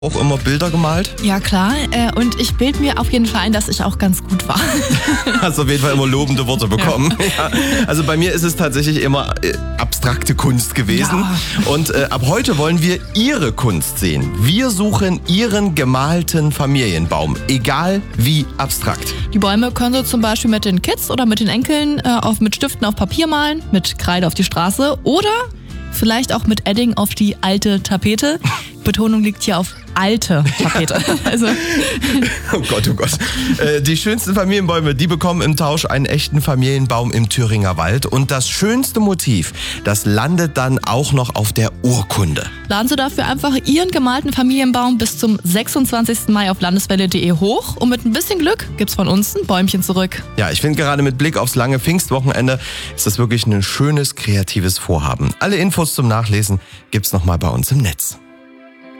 Auch immer Bilder gemalt? Ja, klar. Und ich bilde mir auf jeden Fall ein, dass ich auch ganz gut war. Hast auf jeden Fall immer lobende Worte bekommen. Ja. Also bei mir ist es tatsächlich immer abstrakte Kunst gewesen. Ja. Und ab heute wollen wir Ihre Kunst sehen. Wir suchen Ihren gemalten Familienbaum, egal wie abstrakt. Die Bäume können Sie zum Beispiel mit den Kids oder mit den Enkeln mit Stiften auf Papier malen, mit Kreide auf die Straße oder vielleicht auch mit Edding auf die alte Tapete. Betonung liegt hier auf alte Tapete. Also. Oh Gott, oh Gott. Die schönsten Familienbäume, die bekommen im Tausch einen echten Familienbaum im Thüringer Wald. Und das schönste Motiv, das landet dann auch noch auf der Urkunde. Laden Sie dafür einfach Ihren gemalten Familienbaum bis zum 26. Mai auf landeswelle.de hoch. Und mit ein bisschen Glück gibt's von uns ein Bäumchen zurück. Ja, ich finde gerade mit Blick aufs lange Pfingstwochenende ist das wirklich ein schönes, kreatives Vorhaben. Alle Infos zum Nachlesen gibt's nochmal bei uns im Netz.